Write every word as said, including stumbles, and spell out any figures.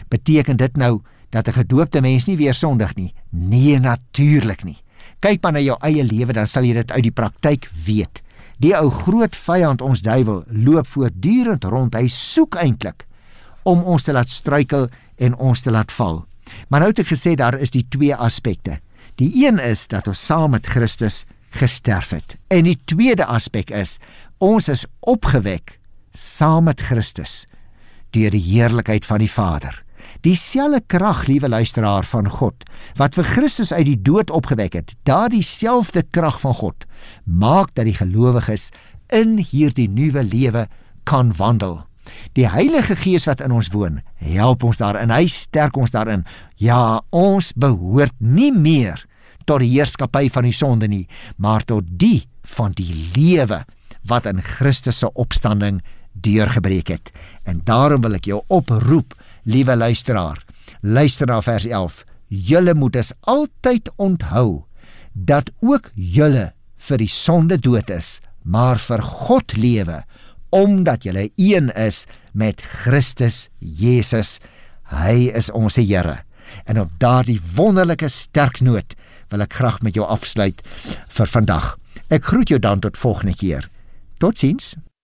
Beteken dit nou dat 'n gedoopte mens nie weer sondig nie? Nee, natuurlik nie. Kyk maar na jou eie lewe, dan sal jy dit uit die praktyk weet. Die ou groot vyand, ons duiwel, loop voortdurend rond. Hy soek eintlik om ons te laat struikel en ons te laat val. Maar nou het ek gesê, daar is die twee aspekte. Die een is dat ons saam met Christus gesterf het. En die tweede aspek is, ons is opgewek saam met Christus deur die heerlikheid van die Vader. Dieselfde krag, liewe luisteraar, van God, wat vir Christus uit die dood opgewek het, daardie selfde krag van God, maak dat die gelowiges in hierdie nuwe lewe kan wandel. Die Heilige Gees wat in ons woon, help ons daarin, hy sterk ons daarin. Ja, ons behoort nie meer tot die heerskappy van die sonde nie, maar tot die van die lewe wat in Christus se opstanding deurgebreek het. En daarom wil ek jou oproep, liewe luisteraar, luister na vers elf, julle moet dus altyd onthou, dat ook julle vir die sonde dood is, maar vir God lewe, omdat julle een is met Christus Jesus. Hy is ons Here. En op daardie wonderlike sterk noot wil ek graag met jou afsluit vir vandag. Ek groet jou dan tot volgende keer. Totsiens.